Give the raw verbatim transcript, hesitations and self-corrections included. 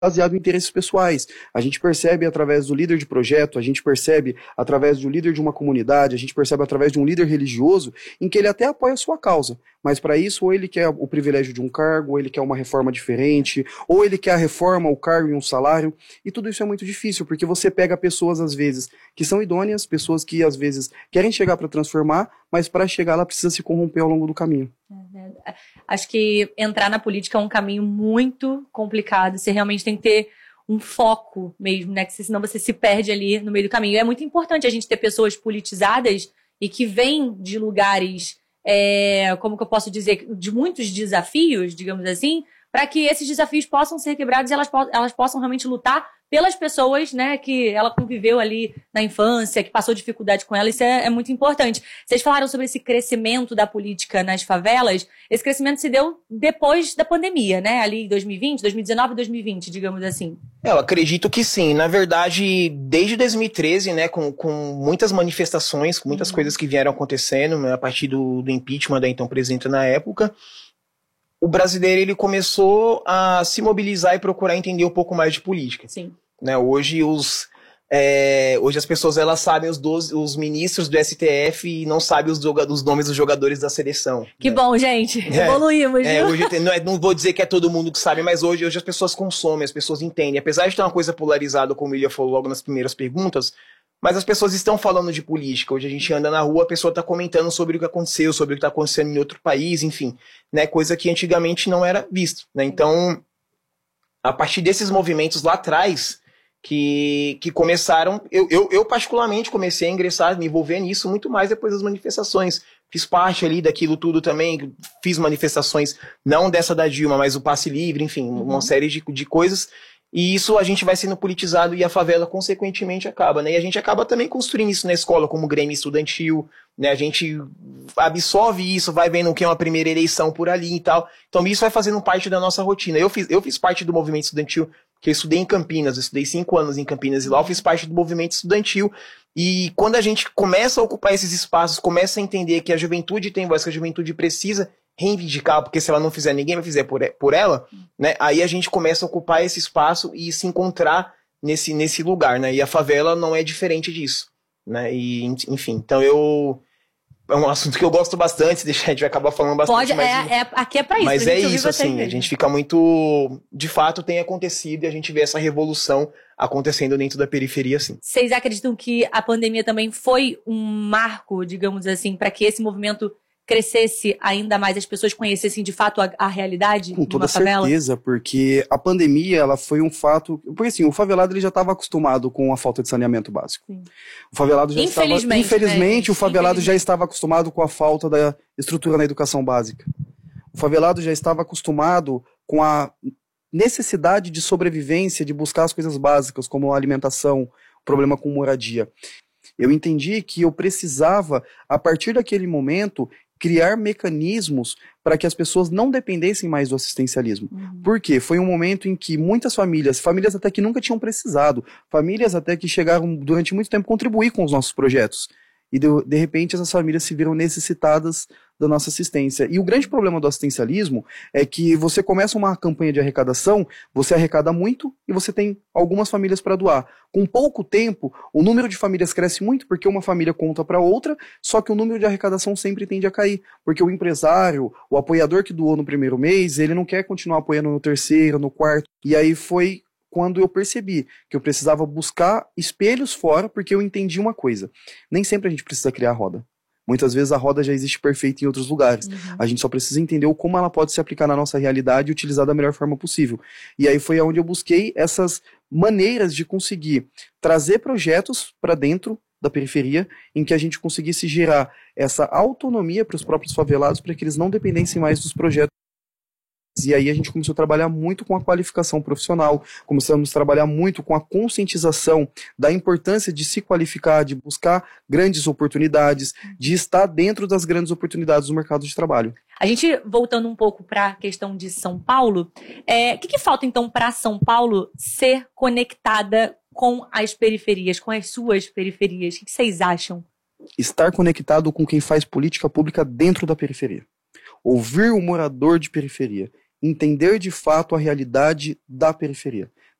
baseado em interesses pessoais. A gente percebe através do líder de projeto, a gente percebe através do líder de uma comunidade, a gente percebe através de um líder religioso, em que ele até apoia a sua causa, mas para isso ou ele quer o privilégio de um cargo, ou ele quer uma reforma diferente, ou ele quer a reforma, o cargo e um salário, e tudo isso é muito difícil, porque você pega pessoas às vezes que são idôneas, pessoas que às vezes querem chegar para transformar, mas para chegar lá precisa se corromper ao longo do caminho. Acho que entrar na política é um caminho muito complicado. Você realmente tem que ter um foco mesmo, né? Que senão você se perde ali no meio do caminho. É muito importante a gente ter pessoas politizadas e que vêm de lugares, é, como que eu posso dizer, de muitos desafios, digamos assim, para que esses desafios possam ser quebrados e elas, elas possam realmente lutar pelas pessoas, né, que ela conviveu ali na infância, que passou dificuldade com ela. Isso é, é muito importante. Vocês falaram sobre esse crescimento da política nas favelas. Esse crescimento se deu depois da pandemia, né? Ali em dois mil e vinte, dois mil e dezenove, dois mil e vinte, digamos assim. Eu acredito que sim. Na verdade, desde dois mil e treze, né, com, com muitas manifestações, com muitas uhum. coisas que vieram acontecendo, né, a partir do, do impeachment da então presidente na época, o brasileiro ele começou a se mobilizar e procurar entender um pouco mais de política. Sim. Né, hoje, os, é, hoje as pessoas elas sabem os, doze, os ministros do S T F e não sabem os, os nomes dos jogadores da seleção. Que né? Bom, gente. É, evoluímos. É, hoje tem, não, é, não vou dizer que é todo mundo que sabe, mas hoje, hoje as pessoas consomem, as pessoas entendem. Apesar de ter uma coisa polarizada, como o Ilha falou logo nas primeiras perguntas, mas as pessoas estão falando de política. Hoje a gente anda na rua, a pessoa está comentando sobre o que aconteceu, sobre o que está acontecendo em outro país, enfim, né, coisa que antigamente não era visto. Né? Então, a partir desses movimentos lá atrás, que, que começaram, eu, eu, eu particularmente comecei a ingressar, me envolver nisso muito mais depois das manifestações. Fiz parte ali daquilo tudo também, fiz manifestações, não dessa da Dilma, mas o Passe Livre, enfim, uhum. uma série de, de coisas. E isso a gente vai sendo politizado e a favela consequentemente acaba, né? E a gente acaba também construindo isso na escola como Grêmio Estudantil, né? A gente absorve isso, vai vendo o que é uma primeira eleição por ali e tal. Então isso vai fazendo parte da nossa rotina. Eu fiz, eu fiz parte do movimento estudantil, que eu estudei em Campinas, eu estudei cinco anos em Campinas e lá eu fiz parte do movimento estudantil. E quando a gente começa a ocupar esses espaços, começa a entender que a juventude tem voz, que a juventude precisa reivindicar, porque se ela não fizer, ninguém vai fazer por, por ela, né? Aí a gente começa a ocupar esse espaço e se encontrar nesse, nesse lugar, né? E a favela não é diferente disso, né? E, enfim, então eu... É um assunto que eu gosto bastante, deixa, a gente vai acabar falando bastante. Pode, mas, é, é, aqui é pra isso. Mas é isso, assim, mesmo. A gente fica muito... De fato, tem acontecido e a gente vê essa revolução acontecendo dentro da periferia, sim. Vocês acreditam que a pandemia também foi um marco, digamos assim, para que esse movimento crescesse ainda mais, as pessoas conhecessem de fato a, a realidade com de uma toda favela? certeza, porque a pandemia ela foi um fato... Porque assim, o favelado ele já estava acostumado com a falta de saneamento básico. Sim. O favelado já infelizmente, estava... Infelizmente, né? o favelado infelizmente. já estava acostumado com a falta da estrutura na educação básica. O favelado já estava acostumado com a necessidade de sobrevivência, de buscar as coisas básicas, como a alimentação, problema com moradia. Eu entendi que eu precisava, a partir daquele momento, criar mecanismos para que as pessoas não dependessem mais do assistencialismo. Uhum. Por quê? Foi um momento em que muitas famílias, famílias até que nunca tinham precisado, famílias até que chegaram durante muito tempo a contribuir com os nossos projetos. E de, de repente essas famílias se viram necessitadas da nossa assistência. E o grande problema do assistencialismo é que você começa uma campanha de arrecadação, você arrecada muito e você tem algumas famílias para doar. Com pouco tempo, o número de famílias cresce muito porque uma família conta para outra, só que o número de arrecadação sempre tende a cair, porque o empresário, o apoiador que doou no primeiro mês, ele não quer continuar apoiando no terceiro, no quarto. E aí foi quando eu percebi que eu precisava buscar espelhos fora, porque eu entendi uma coisa. Nem sempre a gente precisa criar a roda. Muitas vezes a roda já existe perfeita em outros lugares. Uhum. A gente só precisa entender como ela pode se aplicar na nossa realidade e utilizar da melhor forma possível. E aí foi onde eu busquei essas maneiras de conseguir trazer projetos para dentro da periferia, em que a gente conseguisse gerar essa autonomia para os próprios favelados, para que eles não dependessem mais dos projetos. E aí a gente começou a trabalhar muito com a qualificação profissional, começamos a trabalhar muito com a conscientização da importância de se qualificar, de buscar grandes oportunidades, de estar dentro das grandes oportunidades do mercado de trabalho. A gente, voltando um pouco para a questão de São Paulo, é, o que, que falta então para São Paulo ser conectada com as periferias, com as suas periferias? O que, que vocês acham? Estar conectado com quem faz política pública dentro da periferia. Ouvir o morador de periferia. entender de fato a realidade da periferia.